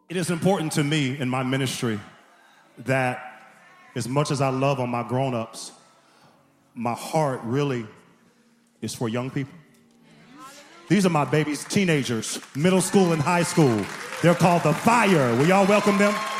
It is important to me in my ministry that as much as I love on my grown-ups, my heart really is for young people. These are my babies, teenagers, middle school and high school. They're called The Fire. Will y'all welcome them?